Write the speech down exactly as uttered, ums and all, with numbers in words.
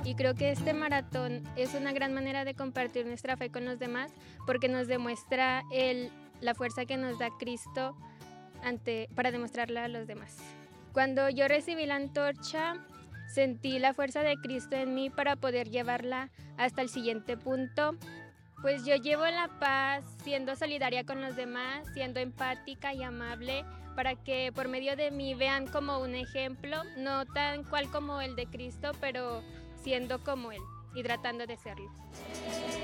Y creo que este maratón es una gran manera de compartir nuestra fe con los demás porque nos demuestra el, la fuerza que nos da Cristo ante, para demostrarla a los demás. Cuando yo recibí la antorcha, sentí la fuerza de Cristo en mí para poder llevarla hasta el siguiente punto. Pues yo llevo la paz siendo solidaria con los demás, siendo empática y amable, para que por medio de mí vean como un ejemplo, no tan cual como el de Cristo, pero siendo como Él y tratando de serlo.